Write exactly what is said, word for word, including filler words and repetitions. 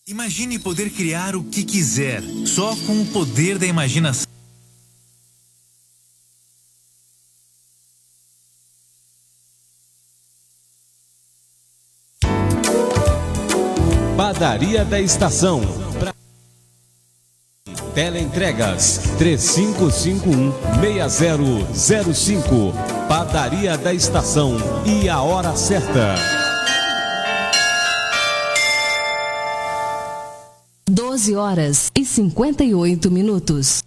Imagine poder criar o que quiser, só com o poder da imaginação. Padaria da Estação. Pra... Teleentregas três cinco cinco um, seis zero zero cinco. Padaria da Estação e a hora certa. doze horas e cinquenta e oito minutos.